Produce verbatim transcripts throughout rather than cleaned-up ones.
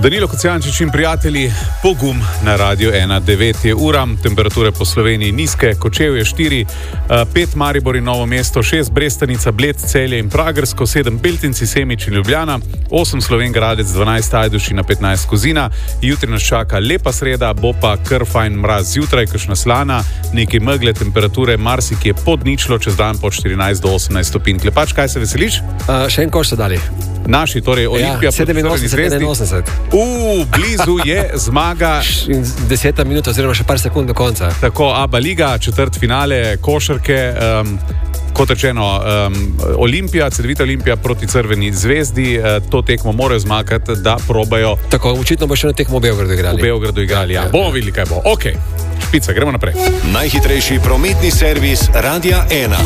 Danilo Kocijančič in prijatelji, pogum na Radio ena, devet je ura, temperature po Sloveniji nizke, Kočevje štiri, pet Maribor in Novo mesto, šest Brestanica, Bled, Celje in Pragersko, sedem Beltinci, Semič in Ljubljana, osem Slovenj Gradec, dvanajst Ajdovščina, petnajst Kozina. Jutri nas čaka lepa sreda, bo pa kar fajn mraz zjutraj, kakšna slana, nekaj megle, temperature marsikje pod ničlo, čez dan pod štirinajst do osemnajst stopinj. Klepač, kaj se veseliš? Uh, še en koš so dali. Naši, torej Olimpija, ja, sedeminosemdeset, enainosemdeset. Uh, blizu je zmaga. Deseta minuta oziroma še par sekund do konca. Tako, Aba Liga, četrt finale košarke, um, kot rečeno, um, Olimpija, Cedevita Olimpija proti Crveni zvezdi, uh, to tekmo morajo zmagati, da probajo. Tako, očitno bo še na tekmo v Beogradu igrali. V Beogradu igrali, ja. ja. Bomo videli, kaj bo. Ok, špica, gremo naprej. Najhitrejši prometni servis Radia ena.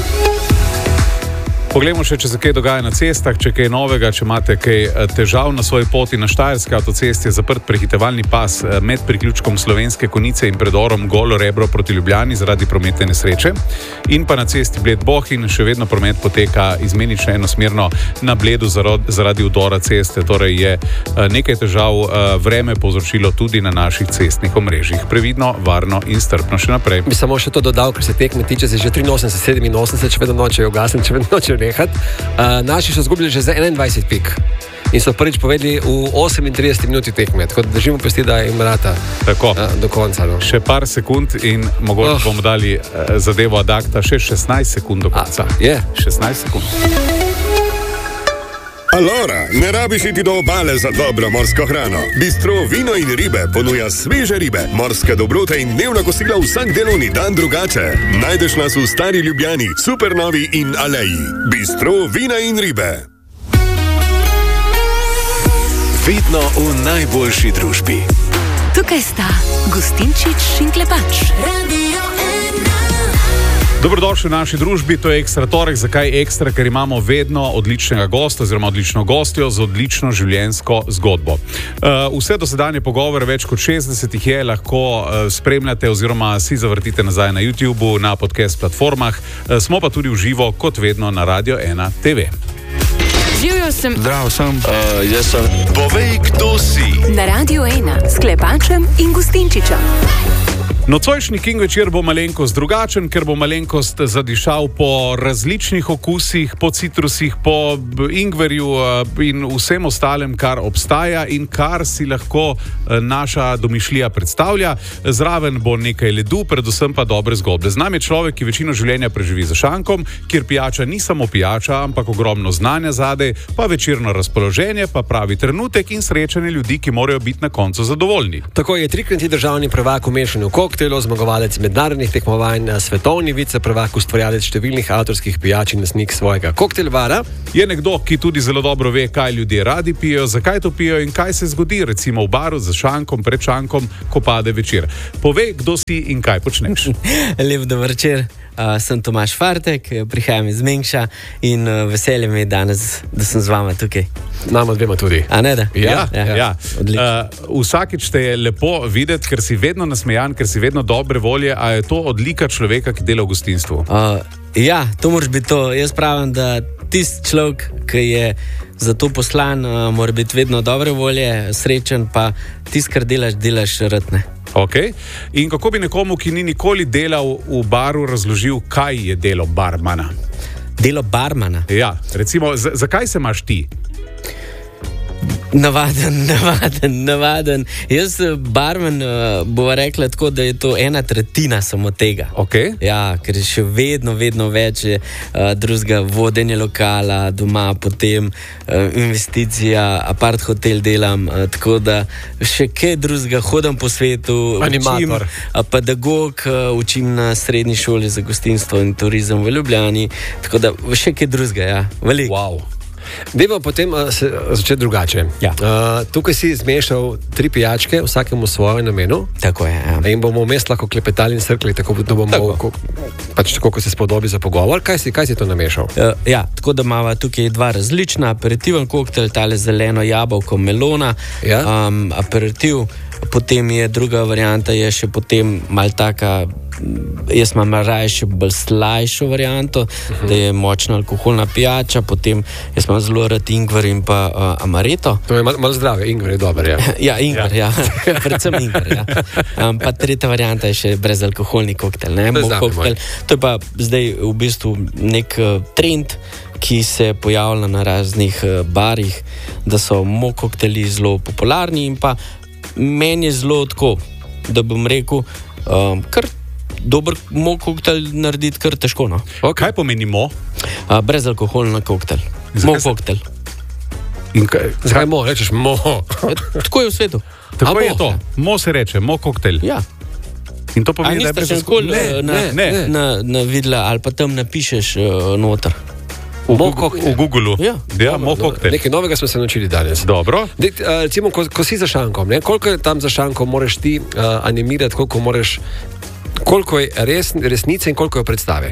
Poglejmo še, če se kaj dogaja na cestah, če kaj novega, če imate kaj težav na svoji poti. Na Štajerski avtocesti je zaprt prehitevalni pas med priključkom Slovenske Konjice in predorom Golo Rebro proti Ljubljani zaradi prometne nesreče. In pa na cesti Bled-Bohinj še vedno promet poteka izmenično enosmerno na Bledu zaradi udora ceste. Torej je nekaj težav vreme povzročilo tudi na naših cestnih omrežjih. Previdno, varno in strpno še naprej. Bi samo še to dodal, ker se tekme tiče, se že triinosemdeset, sedeminosemdeset, če vedno nočejo ugasniti, če vedno nočejo nehat. Uh, naši so zgubili že za enaindvajset pik in so prvič povedali v osemintrideseti minuti tekme, tako da držimo pesti, da jim rata uh, do konca. No. Še par sekund in mogoče oh. bomo dali uh, zadevo ad acta, še šestnajst sekund do konca. A, je? šestnajst sekund. Allora, ne rabiš iti do obale za dobro morsko hrano. Bistro Vino in ribe ponuja sveže ribe, morske dobrote in dnevna kosila vsak delovni dan drugače. Najdeš nas v Stari Ljubljani, Supernovi in Aleji. Bistro Vina in ribe. Vedno v najboljši družbi. Tukaj sta Gustinčič in Klepač. Dobrodošli v naši družbi, to je Ekstra torek. Zakaj Ekstra? Ker imamo vedno odličnega gosta oziroma odlično gostjo z odlično življenjsko zgodbo. Uh, vse dosedanje pogovore, več kot šestdeset jih je, lahko uh, spremljate oziroma si zavrtite nazaj na YouTubeu, na podcast platformah. Uh, smo pa tudi v živo, kot vedno, na Radio ena te ve. Živjo sem. Zdrav sem. Uh, jaz sem. Povej, kdo si. Na Radio ena s Klepačem in Gustinčičem. Nocojšnji King večer bo malenkost drugačen, ker bo malenkost zadišal po različnih okusih, po citrusih, po ingverju in vsem ostalem, kar obstaja in kar si lahko naša domišljija predstavlja. Zraven bo nekaj ledu, predvsem pa dobre zgodbe. Z nami je človek, ki večino življenja preživi za šankom, kjer pijača ni samo pijača, ampak ogromno znanja zadej, pa večerno razpoloženje, pa pravi trenutek in srečanje ljudi, ki morajo biti na koncu zadovoljni. Tako je trikratni državni prvak v mešanju koktejlov, zmagovalec mednarodnih tekmovanj, svetovni viceprvak, ustvarjalec številnih avtorskih pijač in lastnik svojega koktejlbara. Je nekdo, ki tudi zelo dobro ve, kaj ljudje radi pijo, zakaj to pijo in kaj se zgodi recimo v baru za šankom, pred šankom, ko pade večer. Povej, kdo si in kaj počneš. Lep dober večer. Uh, sem Tomaž Fartek, prihajam iz Mengša in uh, veselje mi je danes, da sem z vama tukaj. Nama dvema tudi. A ne da? Ja, ja. ja. ja. Uh, vsakič te je lepo videti, ker si vedno nasmejan, ker si vedno dobre volje, a je to odlika človeka, ki dela v gostinstvu? Uh, ja, to moraš biti to. Jaz pravim, da tisti človek, ki je za to poslan, uh, mora biti vedno dobre volje, srečen, pa tisti, kar delaš, delaš rad, ne. Okay. In kako bi nekomu, ki ni nikoli delal v baru, razložil, kaj je delo barmana? Delo barmana? Ja, recimo, z- zakaj se imaš ti? Navaden, navaden, navaden. Jaz, barman, bova rekla tako, da je to ena tretjina samo tega. Okay. Ja, ker je še vedno, vedno več uh, drugega vodenja lokala, doma, potem uh, investicija, apart hotel delam, uh, tako da še kaj drugega, hodam po svetu, Animator. učim, uh, pedagog, uh, učim na srednji šoli za gostinstvo in turizem v Ljubljani, tako da še kaj drugega, ja, veliko. Wow. Dajmo potem uh, se začeti drugače. Ja. Uh, tukaj si zmešal tri pijačke, vsakemu svojo namenu. Tako je, ja. In bomo vmes lahko klepetali in srkli, tako da bomo, Tako. ko, pač tako, ko se spodobi za pogovor. Kaj si, kaj si to namešal? Uh, ja, tako da imamo tukaj dva različna. Aperitiven koktejl, tale zeleno jabolko melona, Ja. um, aperitiv. Potem je druga varianta, je še potem mal taka jaz imam raje še bolj slajšo varianto, uh-huh. da je močna alkoholna pijača, potem jaz imam zelo rad ingver in pa uh, amareto. To je malo mal zdrave, ingver je dober, ja. Ja, ingver, ja. ja. Predvsem ingver, ja. Um, pa tretja varianta je še brezalkoholni koktel, ne? Koktel. To je pa zdaj v bistvu nek uh, trend, ki se pojavlja na raznih uh, barih, da so mo kokteli zelo popularni in pa meni je zelo tako, da bom rekel, um, kar dober mo koktel narediti kar težko. No? Okay. Kaj pomeni mo? Uh, brezalkoholna koktel. Mo koktel. In kaj, zakaj mo? Rečeš mo? Ja, tako je v svetu. Tako A je mo? To. Mo se reče, mo koktel. Ja. In to pomeni, da je brezalkoholna? Ne, ne, ne. ne. Na, na videla ali pa tam napišeš uh, noter. V, v Googlu. Ja, ja mo koktel. Nekaj novega smo se naučili danes. Dobro. De, uh, recimo, ko, ko si za šankom, ne? Koliko je tam za šankom, moraš ti uh, animirati, koliko moraš, koliko je res, resnice in koliko je predstave?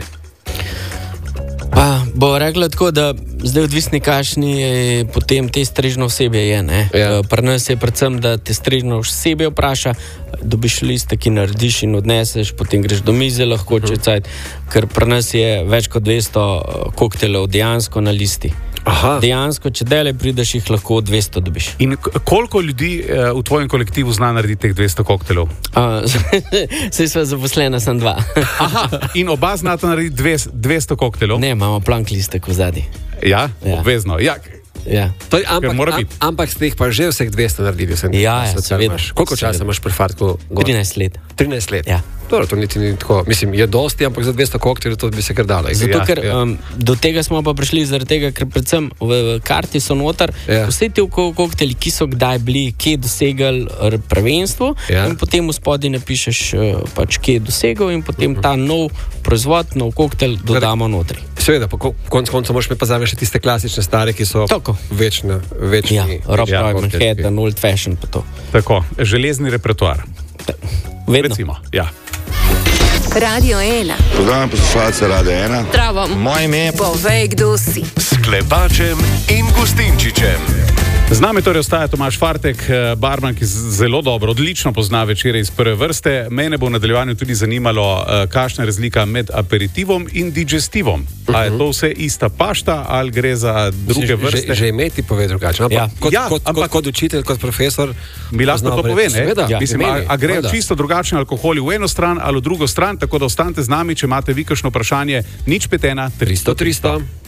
Pa bo rekla tako, da zdaj odvisni kakšni je potem te strežno osebje je, ne? Ja. Pri nas je predvsem, da te strežno osebje vpraša, dobiš liste, ki narediš in odneseš, potem greš do mize lahko, če cajt, ker pri nas je več kot dvesto koktelov dejansko na listi. Aha. Dejansko, če dele prideš, jih lahko dvesto dobiš. In koliko ljudi uh, v tvojem kolektivu zna narediti teh dvesto koktelov? Uh, Saj sva zaposlena, sem dva. Aha, in oba znata narediti dvesto koktelov? Ne, imamo plank listek v zadnji. Ja, ja. Obvezno. Ja. Ja. To je, ampak, am, ampak ste jih pa že vseh dvesto naredili. Ja, ja, seveda. Koliko časa imaš pri Fartku? trinajst let. trinajst let? Ja. Dobro, to niti ni tako, mislim, je dosti, ampak za dvesto kokteljev to bi se kar dalo. Zato, ja, ker ja. um, do tega smo pa prišli zaradi tega, ker predvsem v, v karti so noter ja. vse te kokteli, ki so kdaj bili, kje dosegali prvenstvo ja. in potem v spodaj napišeš uh, pač, kje je dosegel in potem uh-huh. ta nov proizvod, nov koktel dodamo notri. Seveda, po konc koncu moraš me pa zaveš tiste klasične stare, ki so večne, večni. Ja, Rob ja, Roy, Manhattan, Old Fashion pa to. Tako, železni repertoar. Vedno. Recimo, ja. Radio ena. Program poslušalca Radio ena. Zdravo. Moje ime je... Povej, kdo si. S Klepačem in Gustinčičem. Z nami torej ostaja Tomaž Fartek, barman, ki zelo dobro, odlično pozna večere iz prve vrste. Mene bo v nadaljevanju tudi zanimalo, kakšna je razlika med aperitivom in digestivom. A je to vse ista pašta ali gre za druge že, vrste? Že, že ime ti pove drugače. Ampak, ja. kot, Ja, kot, ampak, kot, kot učitelj, kot profesor. Mi lahko to pove, ne? Ja, Mislim, a, a gre Vada. čisto drugačni alkoholi v eno stran ali v drugo stran, tako da ostanite z nami, če imate vi kakšno vprašanje. Nič pet ena tristo tristo.